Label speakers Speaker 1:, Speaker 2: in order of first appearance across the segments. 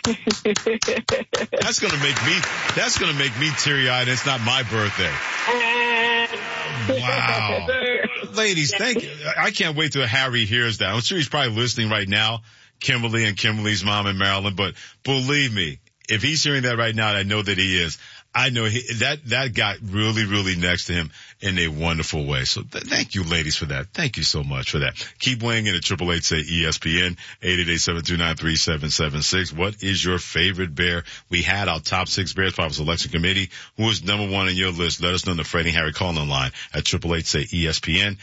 Speaker 1: That's gonna make me teary-eyed. It's not my birthday. Wow. Ladies, thank you. I can't wait till Harry hears that. I'm sure he's probably listening right now, Kimberly and Kimberly's mom in Maryland, but believe me, if he's hearing that right now, and I know that he is, I know that got really, really next to him in a wonderful way. So thank you, ladies, for that. Thank you so much for that. Keep weighing in at 888-SAY-ESPN, 888-729-3776. What is your favorite Bear? We had our top 6 Bears for our selection committee. Who is number 1 on your list? Let us know in the Freddie and Harry call-in line at 888-SAY-ESPN,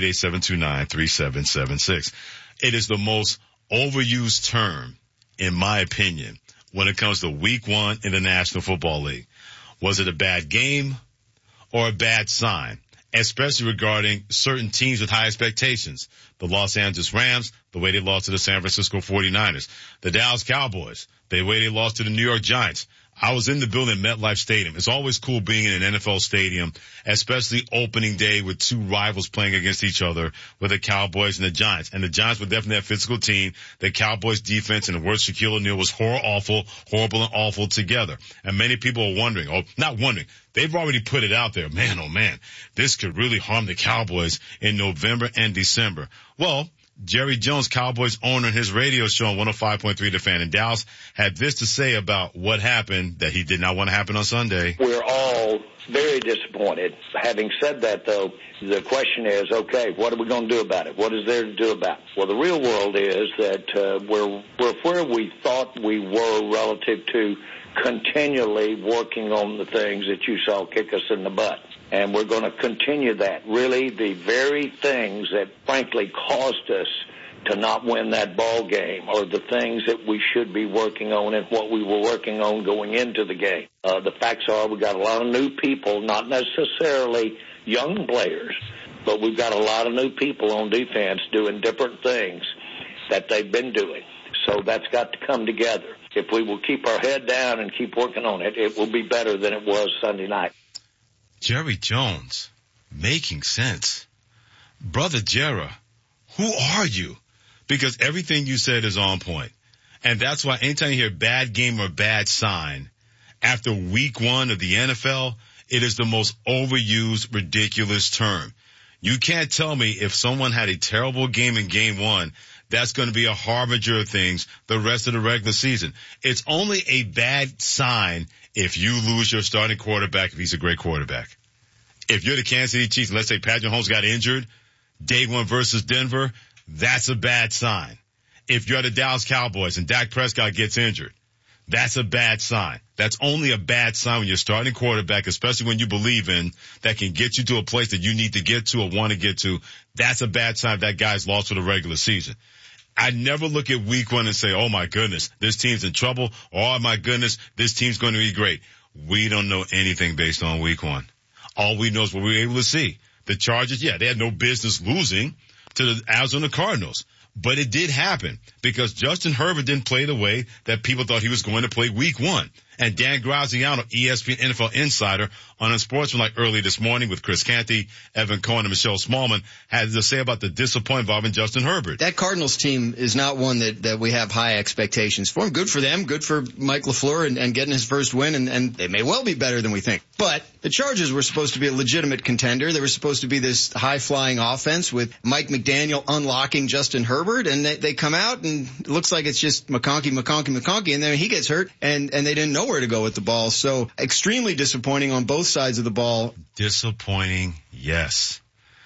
Speaker 1: 888-729-3776. It is the most overused term, in my opinion, when it comes to week 1 in the National Football League. Was it a bad game or a bad sign? Especially regarding certain teams with high expectations. The Los Angeles Rams, the way they lost to the San Francisco 49ers. The Dallas Cowboys, the way they lost to the New York Giants. I was in the building at MetLife Stadium. It's always cool being in an NFL stadium, especially opening day with 2 rivals playing against each other with the Cowboys and the Giants. And the Giants were definitely a physical team. The Cowboys defense, and the word Shaquille O'Neal, was horrible and awful together. And many people are wondering, not wondering, they've already put it out there. Man, oh man, this could really harm the Cowboys in November and December. Well, Jerry Jones, Cowboys owner, in his radio show on 105.3 The Fan in Dallas, had this to say about what happened that he did not want to happen on Sunday.
Speaker 2: We're all very disappointed. Having said that, though, the question is, okay, what are we going to do about it? What is there to do about it? Well, the real world is that we're where we thought we were relative to continually working on the things that you saw kick us in the butt. And we're going to continue that. Really, the very things that, frankly, caused us to not win that ball game are the things that we should be working on and what we were working on going into the game. The facts are we got a lot of new people, not necessarily young players, but we've got a lot of new people on defense doing different things that they've been doing. So that's got to come together. If we will keep our head down and keep working on it, it will be better than it was Sunday night.
Speaker 1: Jerry Jones, making sense. Brother Jerry, who are you? Because everything you said is on point. And that's why anytime you hear bad game or bad sign, after week 1 of the NFL, it is the most overused, ridiculous term. You can't tell me if someone had a terrible game in game 1, that's going to be a harbinger of things the rest of the regular season. It's only a bad sign if you lose your starting quarterback, if he's a great quarterback. If you're the Kansas City Chiefs, and let's say Patrick Mahomes got injured, day 1 versus Denver, that's a bad sign. If you're the Dallas Cowboys and Dak Prescott gets injured, that's a bad sign. That's only a bad sign when you're starting quarterback, especially when you believe in, that can get you to a place that you need to get to or want to get to. That's a bad sign if that guy's lost for the regular season. I never look at week 1 and say, oh my goodness, this team's in trouble. Oh my goodness, this team's going to be great. We don't know anything based on week 1. All we know is what we were able to see. The Chargers, they had no business losing to the Arizona Cardinals. But it did happen because Justin Herbert didn't play the way that people thought he was going to play week 1. And Dan Graziano, ESPN NFL insider, on Unsportsmanlike early this morning with Chris Canty, Evan Cohen, and Michelle Smallman, had to say about the disappointment involving Justin Herbert.
Speaker 3: That Cardinals team is not one that we have high expectations for. Good for them. Good for Mike LaFleur and getting his first win. And they may well be better than we think. But the Chargers were supposed to be a legitimate contender. They were supposed to be this high-flying offense with Mike McDaniel unlocking Justin Herbert. And they come out and it looks like it's just McConkey. And then he gets hurt and they didn't know where to go with the ball. So extremely disappointing on both sides of the ball.
Speaker 1: Disappointing, yes.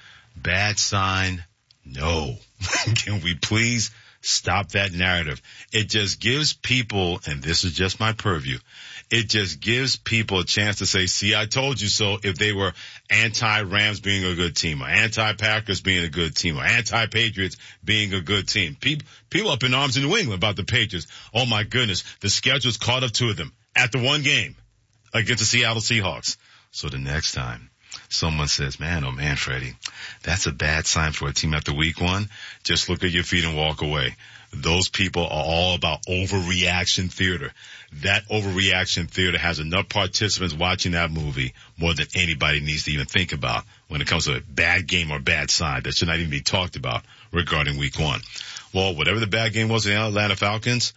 Speaker 1: Bad sign, no. Can we please stop that narrative? It just gives people, and this is just my purview, it just gives people a chance to say, see, I told you so, if they were anti-Rams being a good team, or anti-Packers being a good team, or anti-Patriots being a good team. People up in arms in New England about the Patriots. Oh my goodness, the schedule's caught up to them after one game against the Seattle Seahawks. So the next time someone says, man, oh man, Freddie, that's a bad sign for a team after week 1, just look at your feet and walk away. Those people are all about overreaction theater. That overreaction theater has enough participants watching that movie more than anybody needs to even think about when it comes to a bad game or bad sign that should not even be talked about regarding week 1. Well, whatever the bad game was in the Atlanta Falcons,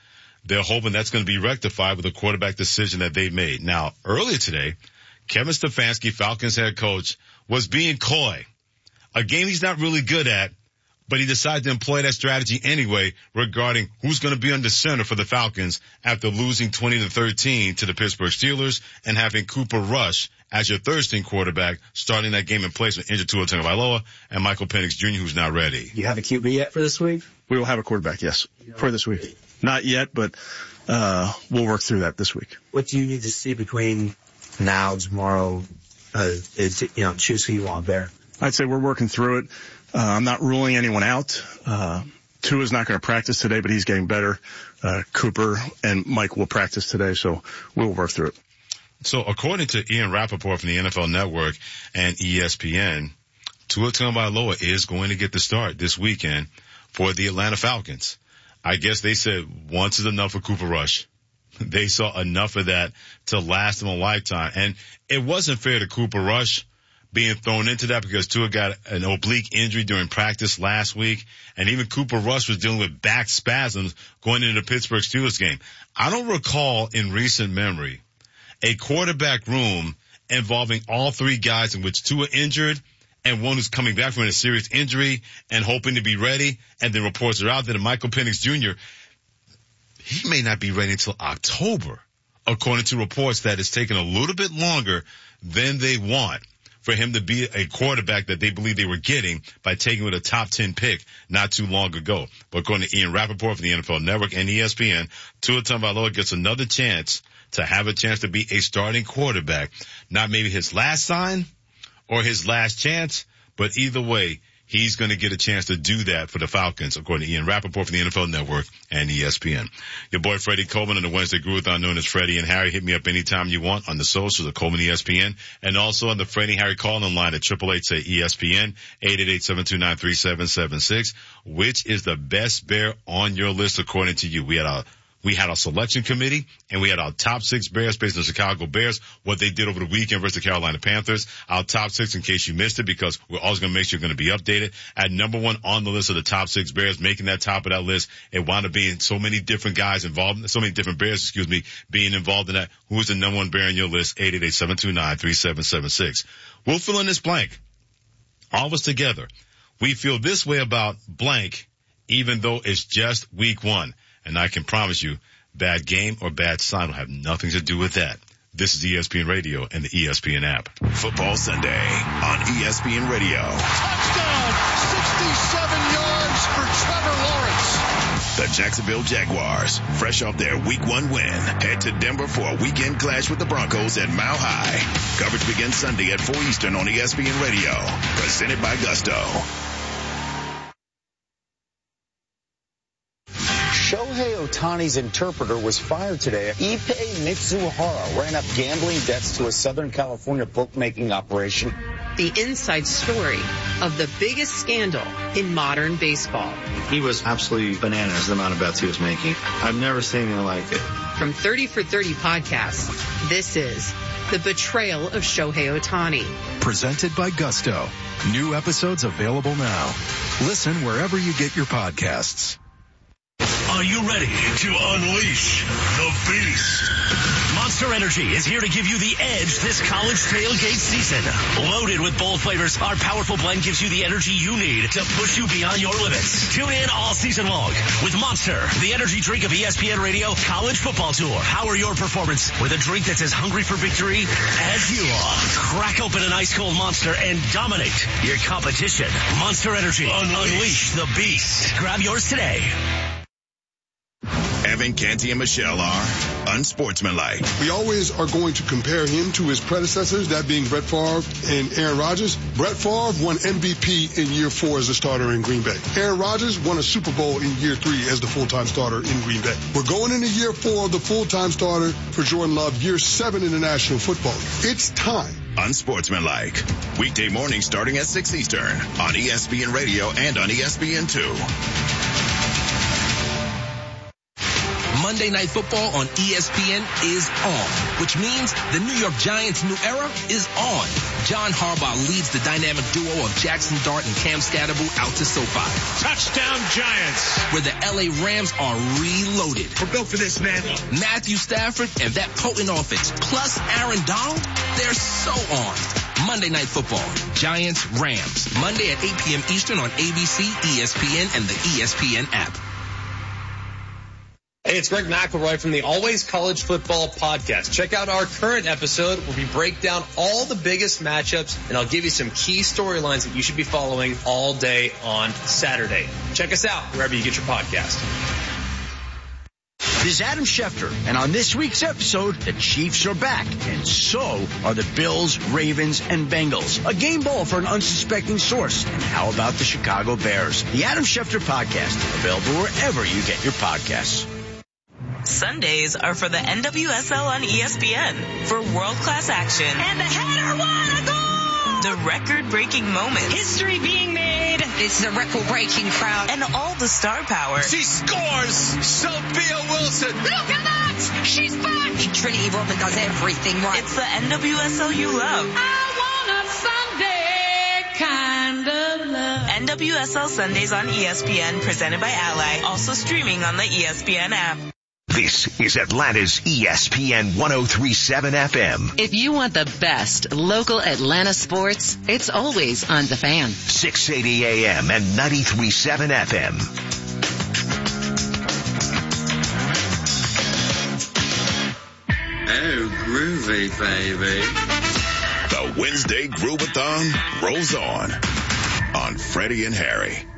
Speaker 1: they're hoping that's going to be rectified with the quarterback decision that they made. Now, earlier today, Kevin Stefanski, Falcons head coach, was being coy. A game he's not really good at, but he decided to employ that strategy anyway regarding who's going to be under center for the Falcons after losing 20-13 to the Pittsburgh Steelers and having Cooper Rush as your third-string quarterback starting that game in place with injured Tua Tagovailoa and Michael Penix Jr., who's not ready.
Speaker 4: You have a QB yet for this week?
Speaker 5: We will have a quarterback, yes, for this week. Not yet, but we'll work through that this week.
Speaker 4: What do you need to see between now, tomorrow, choose who you want there?
Speaker 5: I'd say we're working through it. I'm not ruling anyone out. Tua's not going to practice today, but he's getting better. Cooper and Mike will practice today, so we'll work through it.
Speaker 1: So according to Ian Rappaport from the NFL Network and ESPN, Tua Tagovailoa is going to get the start this weekend for the Atlanta Falcons. I guess they said once is enough for Cooper Rush. They saw enough of that to last them a lifetime. And it wasn't fair to Cooper Rush being thrown into that because Tua got an oblique injury during practice last week. And even Cooper Rush was dealing with back spasms going into the Pittsburgh Steelers game. I don't recall in recent memory a quarterback room involving all three guys in which Tua injured and one who's coming back from a serious injury and hoping to be ready. And then reports are out that Michael Penix Jr., he may not be ready until October, according to reports that it's taken a little bit longer than they want for him to be a quarterback that they believe they were getting by taking with a top 10 pick not too long ago. But according to Ian Rappaport from the NFL Network and ESPN, Tua Tagovailoa gets another chance to have a chance to be a starting quarterback. Not maybe his last sign or his last chance, but either way, he's going to get a chance to do that for the Falcons, according to Ian Rappaport from the NFL Network and ESPN. Your boy Freddie Coleman on the Wednesday Groovathon, known as Freddie and Harry. Hit me up anytime you want on the socials of Coleman ESPN and also on the Freddie Harry call-in line at 888-SAY-ESPN, 888-729-3776. Which is the best Bear on your list according to you? We had our selection committee, and we had our top 6 Bears based on the Chicago Bears, what they did over the weekend versus the Carolina Panthers. Our top 6, in case you missed it, because we're always going to make sure you're going to be updated. At number 1 on the list of the top 6 Bears, making that top of that list, it wound up being so many different guys involved, so many different Bears, being involved in that. Who is the number 1 Bear on your list? 888-729-3776. We'll fill in this blank. All of us together. We feel this way about blank, even though it's just week 1. And I can promise you, bad game or bad sign will have nothing to do with that. This is ESPN Radio and the ESPN app.
Speaker 6: Football Sunday on ESPN Radio.
Speaker 7: Touchdown! 67 yards for Trevor Lawrence.
Speaker 6: The Jacksonville Jaguars, fresh off their Week 1 win, head to Denver for a weekend clash with the Broncos at Mile High. Coverage begins Sunday at 4 Eastern on ESPN Radio. Presented by Gusto.
Speaker 8: Shohei Ohtani's interpreter was fired today. Ippei Mitsuhara ran up gambling debts to a Southern California bookmaking operation.
Speaker 9: The inside story of the biggest scandal in modern baseball.
Speaker 10: He was absolutely bananas, the amount of bets he was making. I've never seen anything like it.
Speaker 9: From 30 for 30 podcasts, this is The Betrayal of Shohei Ohtani.
Speaker 11: Presented by Gusto. New episodes available now. Listen wherever you get your podcasts.
Speaker 12: Are you ready to unleash the beast? Monster Energy is here to give you the edge this college tailgate season. Loaded with bold flavors, our powerful blend gives you the energy you need to push you beyond your limits. Tune in all season long with Monster, the energy drink of ESPN Radio College Football Tour. Power your performance with a drink that's as hungry for victory as you are. Crack open an ice cold Monster and dominate your competition. Monster Energy. Unleash the beast. Grab yours today.
Speaker 6: Evan Canty and Michelle are unsportsmanlike.
Speaker 13: We always are going to compare him to his predecessors, that being Brett Favre and Aaron Rodgers. Brett Favre won MVP in year 4 as a starter in Green Bay. Aaron Rodgers won a Super Bowl in year 3 as the full-time starter in Green Bay. We're going into year 4 of the full-time starter for Jordan Love, year 7 in the National Football League. It's time.
Speaker 6: Unsportsmanlike. Weekday mornings starting at 6 Eastern on ESPN Radio and on ESPN2.
Speaker 14: Monday Night Football on ESPN is on, which means the New York Giants' new era is on. John Harbaugh leads the dynamic duo of Jackson Dart and Cam Scatterbo out to SoFi.
Speaker 15: Touchdown Giants!
Speaker 14: Where the LA Rams are reloaded.
Speaker 15: We're built for this, man.
Speaker 14: Matthew Stafford and that potent offense, plus Aaron Donald, they're so on. Monday Night Football, Giants, Rams. Monday at 8 p.m. Eastern on ABC, ESPN, and the ESPN app.
Speaker 16: Hey, it's Greg McElroy from the Always College Football Podcast. Check out our current episode where we break down all the biggest matchups, and I'll give you some key storylines that you should be following all day on Saturday. Check us out wherever you get your podcast.
Speaker 17: This is Adam Schefter, and on this week's episode, the Chiefs are back, and so are the Bills, Ravens, and Bengals. A game ball for an unsuspecting source. And how about the Chicago Bears? The Adam Schefter Podcast, available wherever you get your podcasts.
Speaker 18: Sundays are for the NWSL on ESPN for world-class action.
Speaker 19: And the header, what a goal!
Speaker 18: The record-breaking moments.
Speaker 19: History being made. It's the record-breaking crowd.
Speaker 18: And all the star power.
Speaker 15: She scores! Sophia Wilson!
Speaker 19: Look at that! She's back! Trinity Rodman does everything right.
Speaker 18: It's the NWSL you love.
Speaker 19: I want a Sunday kind of love.
Speaker 18: NWSL Sundays on ESPN, presented by Ally. Also streaming on the ESPN app.
Speaker 6: This is Atlanta's ESPN 103.7 FM.
Speaker 20: If you want the best local Atlanta sports, it's always on The Fan.
Speaker 6: 680 AM and 93.7 FM.
Speaker 21: Oh, groovy, baby.
Speaker 6: The Wednesday Groovathon rolls on Freddie and Harry.